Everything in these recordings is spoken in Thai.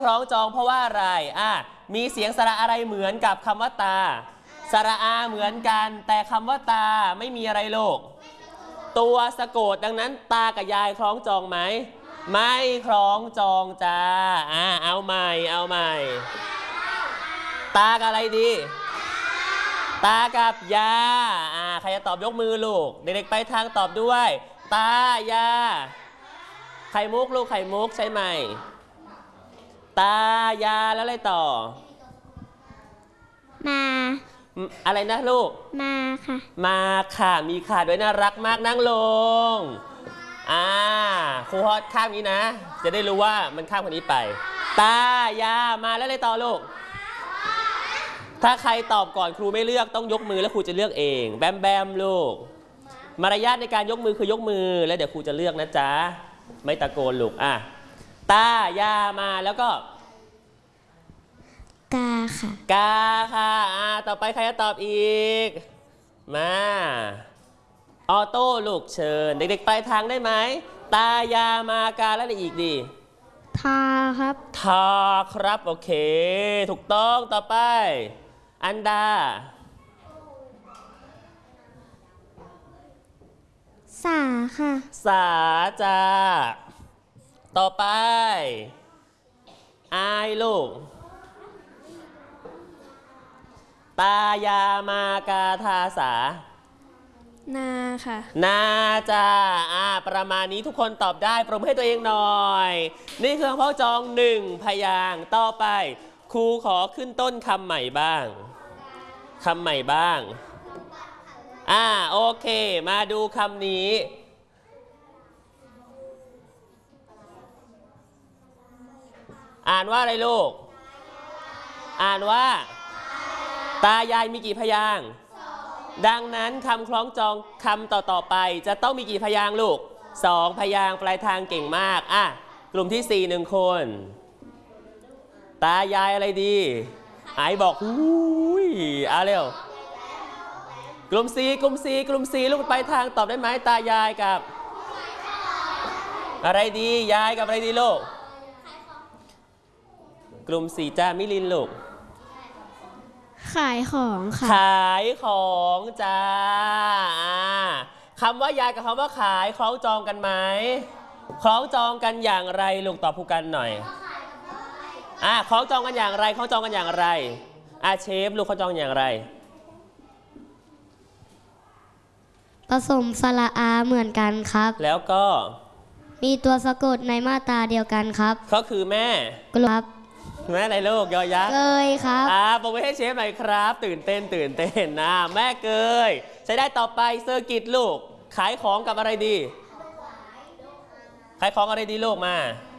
คล้องจองเพราะว่าอะไรมีเสียงสระอะไรเหมือนกับคำว่าตาสระอาเหมือนกันแต่คำว่าตาไม่มีอะไรโลกตัวสะกดดังนั้นตากับยายคล้องจองไหมไม่คล้องจองจ้าเอาใหม่ตากับอะไรดีตากับยาใครจะตอบยกมือลูกเด็กๆไปทางตอบด้วยตายาไข่มุกลูกไข่มุกใช่ไหมตายาแล้วอะไรต่อมาอะไรนะลูกมาค่ะมาค่ะมีค่ะด้วยน่ารักมากนั่งลงครูฮอตข้างนี้นะจะได้รู้ว่ามันข้ามคนนี้ไปตายามาแล้วอะไรต่อลูกถ้าใครตอบก่อนครูไม่เลือกต้องยกมือแล้วครูจะเลือกเองแบมแบมลูกมารยาทในการยกมือคือยกมือแล้วเดี๋ยวครูจะเลือกนะจ๊ะไม่ตะโกนลูกตายามาแล้วก็กาค่ะกาค่ะต่อไปใครจะตอบอีกมาออโต้ลูกเชิญเด็กๆไปทางได้ไหมตายามากาแล้วอะไรอีกดีทาครับทาครับโอเคถูกต้องต่อไปอันดาสาค่ะสาจ้าต่อไปอายลูกตายามากาทาสานาค่ะนาจ้าประมาณนี้ทุกคนตอบได้ปรบมือให้ตัวเองหน่อยนี่คือคำพ้องจอง1พยางค์ต่อไปครูขอขึ้นต้นคำใหม่บ้างโอเคมาดูคำนี้อ่านว่าอะไรลูกอ่านว่าตายายมีกี่พยางค์ดังนั้นคำคล้องจองคำต่อไปจะต้องมีกี่พยางค์ลูก2พยางค์ปลายทางเก่งมากกลุ่มที่4 1คนตายายอะไรดีไอบอกเร็วกลุ่ม C ลูกไปทางตอบได้ไหมตายายกับอะไรดียายกับอะไรดีลูกกลุ่ม4จ้ามิลินลูกขายของค่ะขายของจ้าคำว่ายายกับคำว่าขายคล้องจองกันไหมคล้องจองกันอย่างไรลูกตอบผู้กันหน่อยคล้องจองกันอย่างไรเชฟลูกคล้องจองอย่างไรผสมสระอาเหมือนกันครับแล้วก็มีตัวสะกดในมาตราเดียวกันครับก็คือแม่ครับแม่อะไรลูกยอยักษ์เกยครับปรบมือให้เชฟหน่อยครับตื่นเต้นนะแม่เกยใช้ได้ต่อไปเซอร์กิตลูกขายของกับอะไรดีขายของอะไรดีลูกมา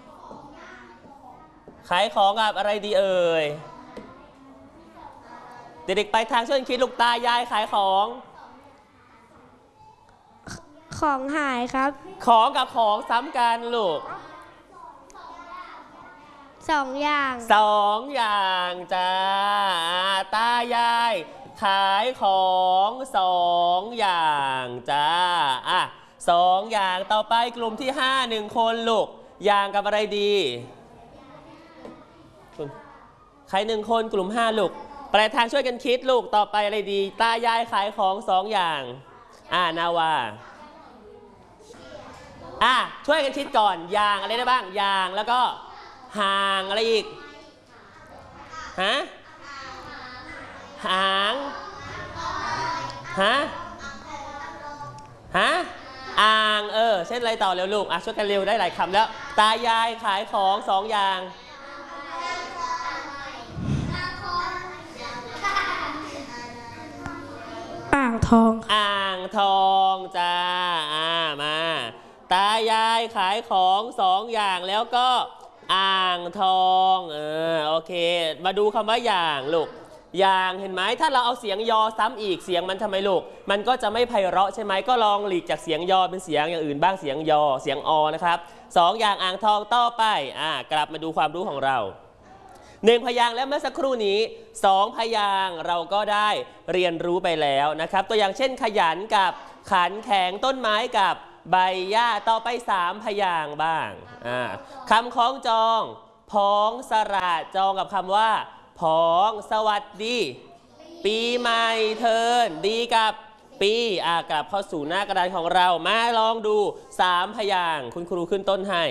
ขายของกับอะไรดีเอ่ยเด็กๆไปทางช่วยคิดลูกตายายขายของหายครับของกับของซ้ำกันลูก 2 อย่างจ้าตายายขายของ2 อย่างจ้า2 อย่างต่อไปกลุ่มที่5 1คนลูกอย่างกับอะไรดีใคร1คนกลุ่ม5ลูกปลายทางช่วยกันคิดลูกต่อไปอะไรดีตายายขายของ2 อย่างนาวาช่วยกันคิดก่อนอย่างอะไรได้บ้างอย่างแล้วก็ห่างอะไรอีกหางอ่างเช่นอะไรต่อเร็วลูกช่วยกันเร็วได้หลายคำแล้วตายายขายของ2 อย่างอ่างทองจ้ามาตายายขายของ2 อย่างแล้วก็อ่างทองโอเคมาดูคำว่าอย่างลูกอย่างเห็นไหมถ้าเราเอาเสียงยอซ้ำอีกเสียงมันทำไมลูกมันก็จะไม่ไพเราะใช่ไหมก็ลองหลีกจากเสียงยอเป็นเสียงอย่างอื่นบ้างเสียงยอเสียงอนะครับ2 อย่างอ่างทองต่อไปกลับมาดูความรู้ของเรา1 พยางค์แล้วเมื่อสักครู่นี้2 พยางค์เราก็ได้เรียนรู้ไปแล้วนะครับตัวอย่างเช่นขยันกับขันแข็งต้นไม้กับใบหญ้าต่อไป3 พยางค์บ้างคำคล้องจองพ้องสระจองกับคำว่าพ้องสวัสดีปีใหม่เทินดีกับปีกลับเข้าสู่หน้ากระดานของเรามาลองดู3พยางค์คุณครูขึ้นต้นให้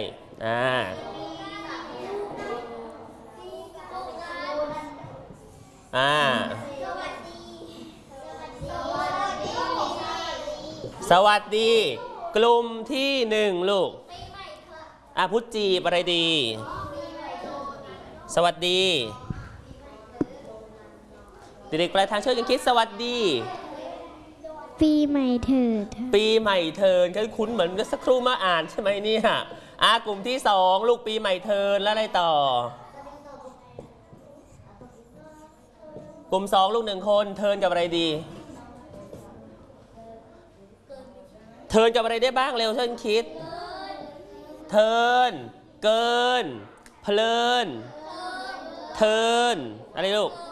สวัสดีกลุ่มที่1ลูกพุทธจีบอะไรดีสวัสดีเด็กๆปลายทางช่วยกันคิดสวัสดีปีใหม่เถิดปีใหม่เทินคุ้นเหมือนสักครู่มาอ่านใช่ไหมเนี่ยกลุ่มที่2ลูกปีใหม่เทินแล้วอะไรต่อกลุ่ม2ลูก1คนเทินกับอะไรดีเทินกับอะไรได้บ้างเร็วช่วยกันคิดเทินเกินเพลินเทินอะไรลูก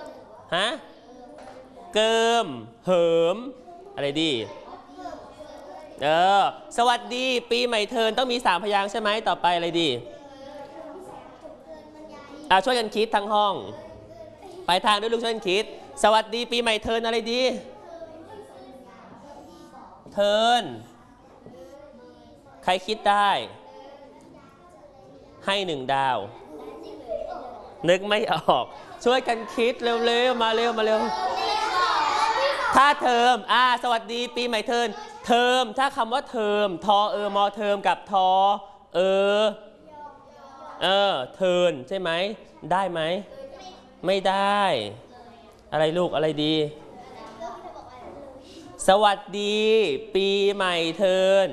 เกิมเหิมอะไรดีสวัสดีปีใหม่เทินต้องมี3พยางค์ใช่ไหมต่อไปอะไรดีช่วยกันคิดทั้งห้องไปทางด้วยลูกช่วยกันคิดสวัสดีปีใหม่เทินอะไรดีเทินใครคิดได้ให้1 ดาวนึกไม่ออกช่วยกันคิดเร็วๆมาเร็วถ้าเทอมสวัสดีปีใหม่เทินเทอมถ้าคำว่าเทอมทอมอเทอมกับทอเทินใช่ไหมได้ไหมไม่ได้อะไรลูกอะไรดีสวัสดีปีใหม่เทิน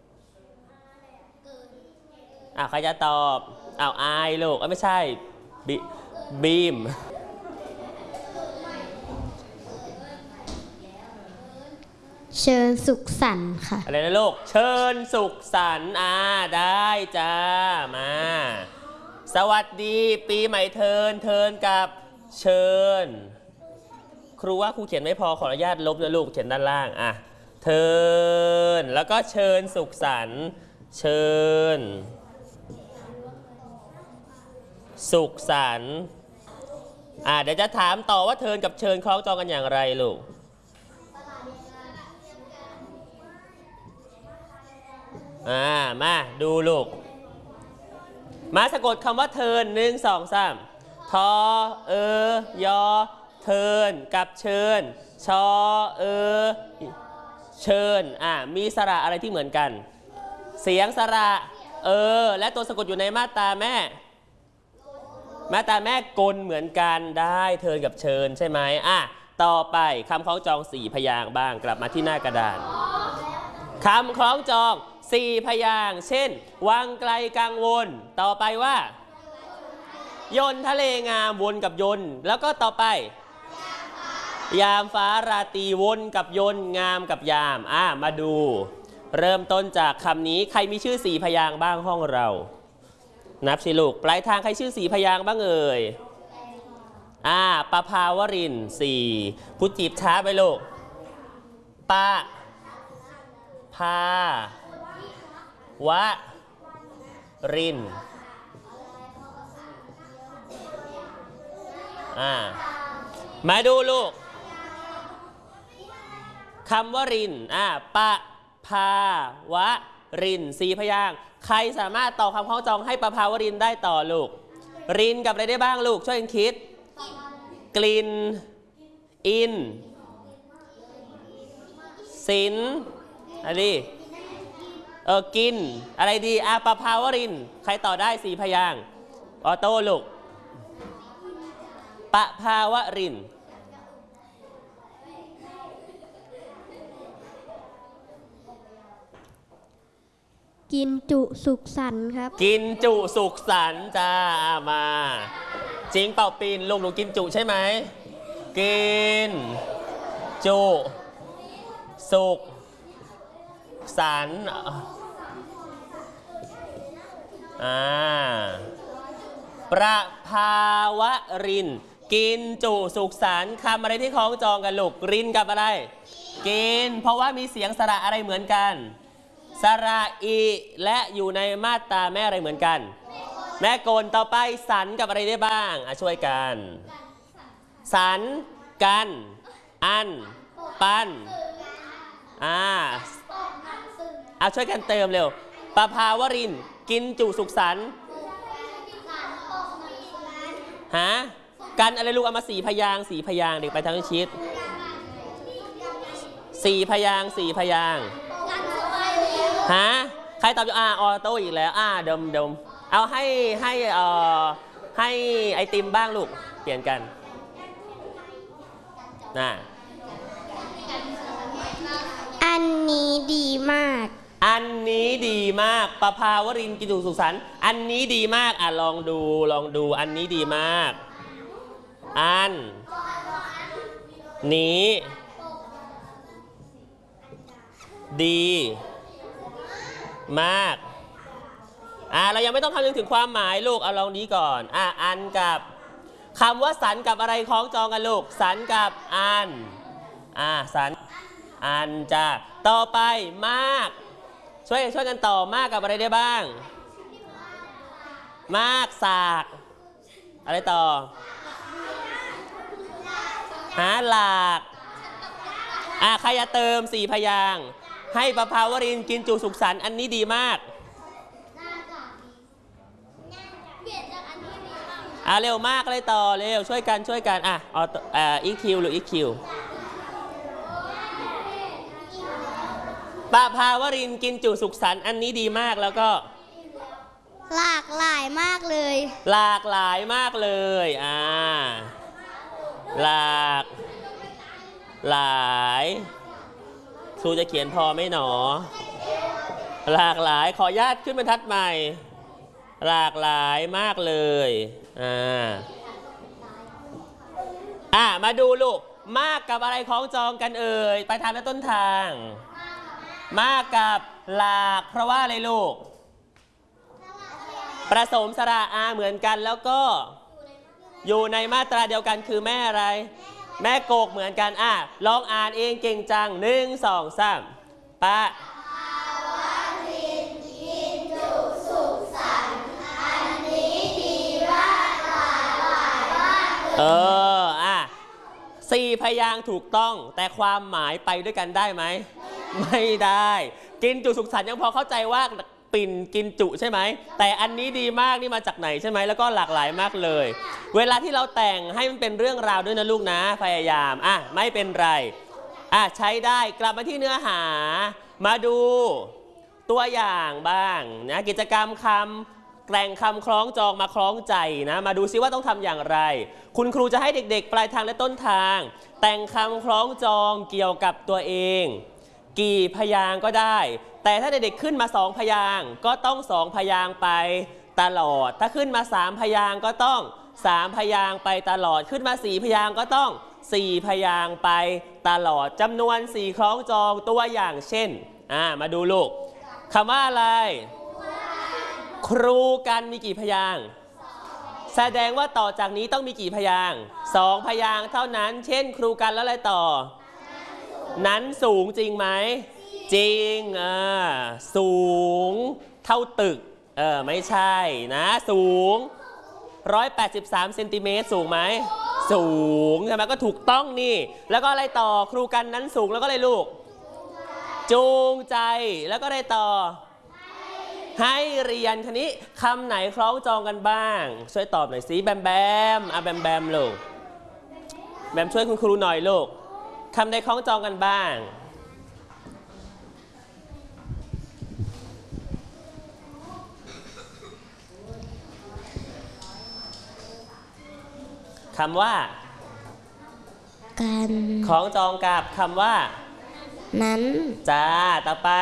ใครจะตอบอายลูกไม่ใช่บีมเชิญสุขสันต์ค่ะอะไรนะลูกเชิญสุขสันต์ได้จ้ามาสวัสดีปีใหม่เทินกับเชิญครูว่าครูเขียนไม่พอขออนุญาตลบนะลูกเขียนด้านล่างเทินแล้วก็เชิญสุขสันต์เชิญสุขสันต์เดี๋ยวจะถามต่อว่าเทินกับเชิญคล้องจองกันอย่างไรลูกมาดูลูกมาสะกดคำว่าเทิน1 2 3ทอยอเทินกับเชิญชอเชิญมีสระอะไรที่เหมือนกันเสียงสระและตัวสะกดอยู่ในมาตราแม่กลเหมือนกันได้เทินกับเชิญใช่ไหมต่อไปคำคล้องจอง4พยางค์บ้างกลับมาที่หน้ากระดานคำคล้องจอง4พยางค์เช่นวังไกลกังวลต่อไปว่ายนต์ทะเลงามวนกับยนต์แล้วก็ต่อไปยามฟ้าราตรีวนกับยนต์งามกับยามมาดูเริ่มต้นจากคำนี้ใครมีชื่อ4พยางค์บ้างห้องเรานับสิลูกปลายทางใครชื่อ4พยางค์บ้างเอ่ยประภาวรินทร์4พุทธจีบช้าไปลูกปะพาวะรินมาดูลูกคำว่ารินปะพาวะริน4พยางค์ใครสามารถต่อคำคล้องจองให้ประภาวรินได้ต่อลูกรินกับอะไรได้บ้างลูกช่วยกันคิดกลิ่นอินสินอะไรดีกินอะไรดีประภาวรินใครต่อได้4พยางค์ออโต้ลูกประภาวรินกินจุสุขสันต์ครับกินจุสุขสันต์จ้ามาจริงเป่าปีนลูกหนูกินจุใช่ไหมกินจุสุขสันต์ประภาวรินกินจุสุขสันต์คำอะไรที่คล้องจองกันลูกรินกับอะไรกินเพราะว่ามีเสียงสระอะไรเหมือนกันสระอีและอยู่ในมาตราแม่อะไรเหมือนกันแม่กลต่อไปสันกับอะไรได้บ้างช่วยกันสันกันอันปันช่วยกันเติมเร็วประภาวรินทร์กินจุสุขสันต์กันอะไรลูกเอามา4 พยางค์4 พยางค์เด็กไปทางชิด4 พยางค์4 พยางค์ใครตอบอยู่ออโต้อีกแล้วเดิมเอาให้ไอติมบ้างลูกเปลี่ยนกันอันนี้ดีมากอันนี้ดีมากประภาวรินทร์กินจุสุขสันต์อันนี้ดีมากลองดูอันนี้ดีมากอันนี้ดีมากเรายังไม่ต้องคำนึงถึงความหมายลูกลองนี้ก่อนอันกับคำว่าสันกับอะไรคล้องจองกันลูกสันกับอันสันอันจะต่อไปมากช่วยกันต่อมากกับอะไรได้บ้างมากสากอะไรต่อหลากใครจะเติม4 พยางค์ให้ประภาวรินทร์กินจุสุขสันต์อันนี้ดีมากเร็วมากเลยต่อเร็วช่วยกันอีคิวหรืออีคิวประภาวรินทร์กินจุสุขสันต์อันนี้ดีมากแล้วก็หลากหลายมากเลยหลากหลายมากเลยหลากหลายครูจะเขียนพอไหมหนอหลากหลายขอญาติขึ้นบรรทัดใหม่หลากหลายมากเลยมาดูลูกมากกับอะไรคล้องจองกันเอ่ยไปทางและต้นทางมากกับหลากเพราะว่าอะไรลูกผสมสระเหมือนกันแล้วก็อยู่ในมาตราเดียวกันคือแม่อะไรแม่กกเหมือนกันลองอ่านเองเก่งจัง1 2 3ปะ4 พยางค์ถูกต้องแต่ความหมายไปด้วยกันได้ไหมไม่ได้กินจุสุขสันต์ยังพอเข้าใจว่าปิ่นกินจุใช่ไหมแต่อันนี้ดีมากนี่มาจากไหนใช่ไหมแล้วก็หลากหลายมากเลยเวลาที่เราแต่งให้มันเป็นเรื่องราวด้วยนะลูกนะพยายามไม่เป็นไรใช้ได้กลับมาที่เนื้อหามาดูตัวอย่างบ้างนะกิจกรรมคำแต่งคำคล้องจองมาคล้องใจนะมาดูซิว่าต้องทำอย่างไรคุณครูจะให้เด็กๆปลายทางและต้นทางแต่งคำคล้องจองเกี่ยวกับตัวเองกี่พยางค์ก็ได้แต่ถ้าเด็กๆขึ้นมา2 พยางค์ก็ต้อง2 พยางค์ไปตลอดถ้าขึ้นมา3 พยางค์ก็ต้อง3 พยางค์ไปตลอดขึ้นมา4 พยางค์ก็ต้อง4 พยางค์ไปตลอดจำนวน4 คล้องจองตัวอย่างเช่นมาดูลูกคำว่าอะไรครูกันมีกี่พยางค์แสดงว่าต่อจากนี้ต้องมีกี่พยางค์2 พยางค์เท่านั้นเช่นครูกันแล้วอะไรต่อนั้นสูงจริงไหมจริงสูงเท่าตึกไม่ใช่นะสูง183 เซนติเมตรสูงไหมสูงใช่ไหมก็ถูกต้องนี่แล้วก็อะไรต่อครูกันนั้นสูงแล้วก็อะไรลูกจูงใจแล้วก็อะไรต่อให้เรียนทีนี้คำไหนคล้องจองกันบ้างช่วยตอบหน่อยสิแบมแบมแบมลูกแบมช่วยคุณครูหน่อยลูกคำใดคล้องจองกันบ้างคำว่ากันคล้องจองกับคำว่านั้นจ้าต่อไป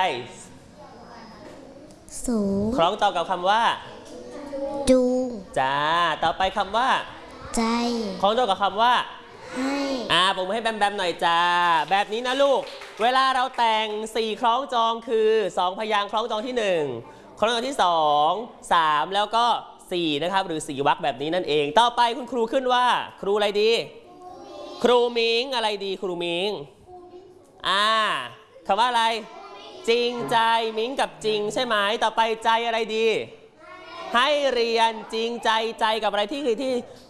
สูงคล้องจองกับคำว่าจูงจ้าต่อไปคำว่าใจคล้องจองกับคำว่าให้ผมให้แบมแบมหน่อยจ้าแบบนี้นะลูกเวลาเราแต่ง4 คล้องจองคือ2 พยางค์คล้องจองที่1คล้องจองที่2 3แล้วก็4นะครับหรือ4 วรรคแบบนี้นั่นเองต่อไปคุณครูขึ้นว่าครูอะไรดีครูมิงอะไรดีครูมิงคำว่าอะไรจริงใจมิงกับจริงใช่ไหมต่อไปใจอะไรดีให้เรียนจริงใจกับอะไรที่คือที่